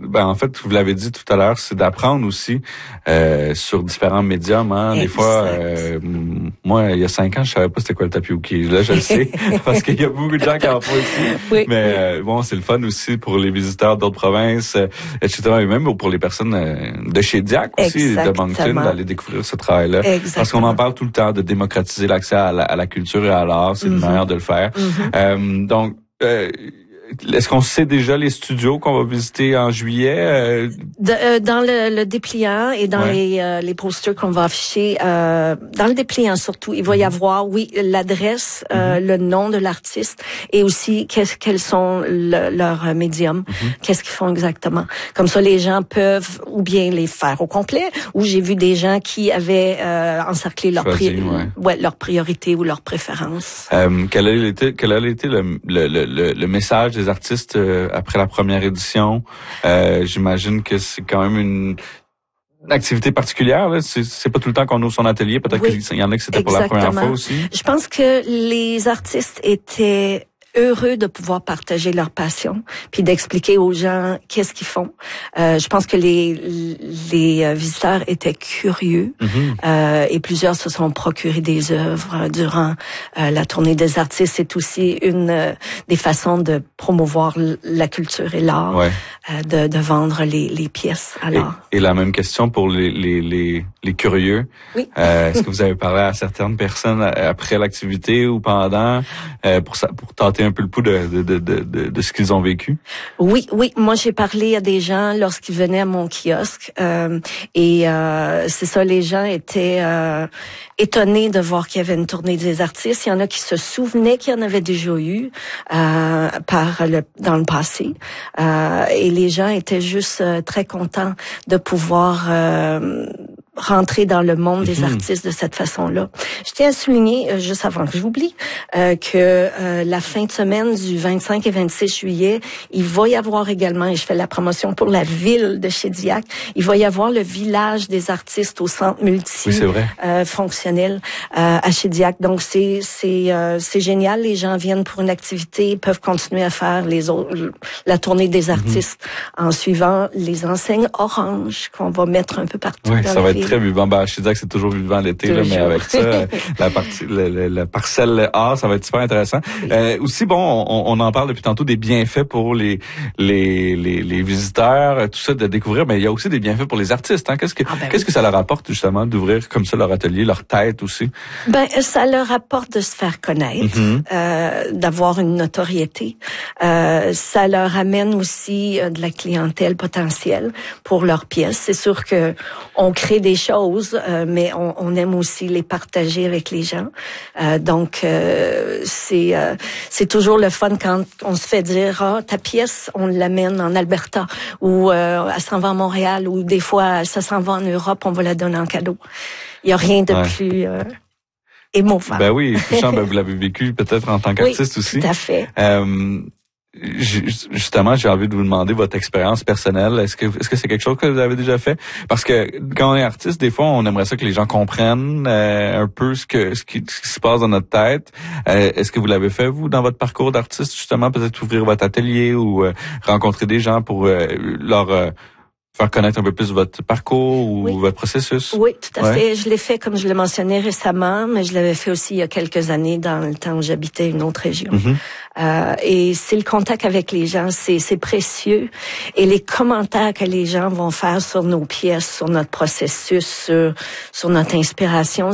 en fait, vous l'avez dit tout à l'heure, c'est d'apprendre aussi sur différents médiums. Hein. Des fois, moi, il y a 5 ans, je savais pas c'était quoi le tapioca. Là, je le sais, parce qu'il y a beaucoup de gens qui en font ici. Oui. Mais bon, c'est le fun aussi pour les visiteurs d'autres provinces, etc. Et même pour les personnes de chez Diac aussi, de Moncton, d'aller découvrir ce travail-là. Exactement. Parce qu'on en parle tout le temps de démocratiser l'accès à la culture et à l'art. C'est une manière de le faire. Donc, est-ce qu'on sait déjà les studios qu'on va visiter en juillet? Dans le dépliant et dans les posters qu'on va afficher, dans le dépliant surtout, il va y avoir, l'adresse, le nom de l'artiste et aussi quels sont leurs médiums, qu'est-ce qu'ils font exactement. Comme ça, les gens peuvent ou bien les faire au complet, ou j'ai vu des gens qui avaient encerclé leur priorité ou leur préférence. Quel a été le message des artistes après la première édition? J'imagine que c'est quand même une activité particulière. Là. C'est pas tout le temps qu'on ouvre son atelier. Peut-être qu'il y en a que c'était pour la première fois aussi. Je pense que les artistes étaient heureux de pouvoir partager leur passion, puis d'expliquer aux gens qu'est-ce qu'ils font. Je pense que les visiteurs étaient curieux et plusieurs se sont procurés des œuvres durant la tournée des artistes. C'est aussi une des façons de promouvoir la culture et l'art, de vendre les pièces à l'art. Et la même question pour les curieux. Oui. Est-ce que vous avez parlé à certaines personnes après l'activité ou pendant pour tenter un peu le pouls de ce qu'ils ont vécu? Oui. Moi, j'ai parlé à des gens lorsqu'ils venaient à mon kiosque et c'est ça, les gens étaient étonnés de voir qu'il y avait une tournée des artistes. Il y en a qui se souvenaient qu'il y en avait déjà eu dans le passé et les gens étaient juste très contents de pouvoir rentrer dans le monde des artistes de cette façon-là. Je tiens à souligner, juste avant que j'oublie, que la fin de semaine du 25 et 26 juillet, il va y avoir également, et je fais la promotion pour la ville de Shediac, il va y avoir le village des artistes au centre fonctionnel à Shediac. Donc c'est génial, les gens viennent pour une activité, peuvent continuer à faire la tournée des artistes en suivant les enseignes oranges qu'on va mettre un peu partout dans la ville. Très vivant. Je sais que c'est toujours vivant l'été, là, mais avec ça, la parcelle A, ça va être super intéressant. Aussi, on en parle depuis tantôt des bienfaits pour les visiteurs, tout ça, de découvrir, mais il y a aussi des bienfaits pour les artistes. Hein. Qu'est-ce que ça leur apporte, justement, d'ouvrir comme ça leur atelier, leur tête aussi? Ça leur apporte de se faire connaître, d'avoir une notoriété. Ça leur amène aussi de la clientèle potentielle pour leurs pièces. C'est sûr que on crée des choses, mais on aime aussi les partager avec les gens. Donc, c'est toujours le fun quand on se fait dire ta pièce, on l'amène en Alberta ou elle s'en va à Montréal ou des fois ça s'en va en Europe, on va la donner en cadeau. Il y a rien de plus émouvant. Ben oui, touchant, vous l'avez vécu peut-être en tant qu'artiste aussi. Oui, tout à fait. Justement, j'ai envie de vous demander votre expérience personnelle. Est-ce que c'est quelque chose que vous avez déjà fait? Parce que quand on est artiste, des fois, on aimerait ça que les gens comprennent un peu ce qui se passe dans notre tête. Est-ce que vous l'avez fait, vous, dans votre parcours d'artiste, justement, peut-être ouvrir votre atelier ou rencontrer des gens pour leur faire connaître un peu plus votre parcours ou votre processus? Oui, tout à fait. Je l'ai fait, comme je l'ai mentionné récemment, mais je l'avais fait aussi il y a quelques années dans le temps où j'habitais une autre région. Et c'est le contact avec les gens, c'est précieux. Et les commentaires que les gens vont faire sur nos pièces, sur notre processus, sur notre inspiration,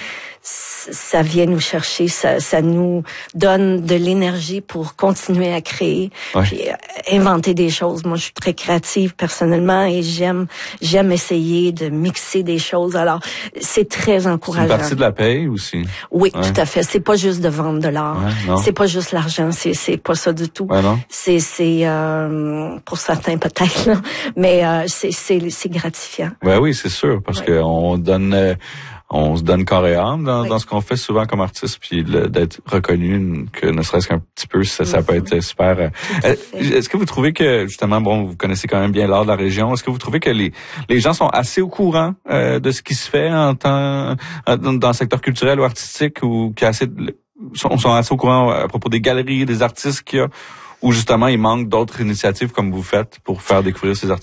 ça vient nous chercher, ça nous donne de l'énergie pour continuer à créer, puis inventer des choses. Moi, je suis très créative personnellement et j'aime essayer de mixer des choses. Alors, c'est très encourageant. C'est une partie de la paye aussi. Oui, tout à fait. C'est pas juste de vendre de l'art. C'est pas juste l'argent. C'est pas ça du tout. C'est pour certains peut-être, là, mais c'est gratifiant. Oui, c'est sûr, parce que on se donne corps et âme dans ce qu'on fait souvent comme artiste, puis d'être reconnu, que ne serait-ce qu'un petit peu, ça peut être super. Est-ce que vous trouvez que, justement, vous connaissez quand même bien l'art de la région, est-ce que vous trouvez que les gens sont assez au courant de ce qui se fait dans le secteur culturel ou artistique, ou sont assez au courant à propos des galeries, des artistes qu'il y a, ou justement il manque d'autres initiatives comme vous faites pour faire découvrir ces artistes?